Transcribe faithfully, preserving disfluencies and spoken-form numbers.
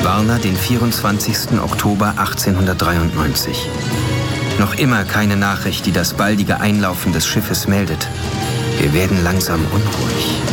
Varna, den vierundzwanzigsten Oktober achtzehnhundertdreiundneunzig. Noch immer keine Nachricht, die das baldige Einlaufen des Schiffes meldet. Wir werden langsam unruhig.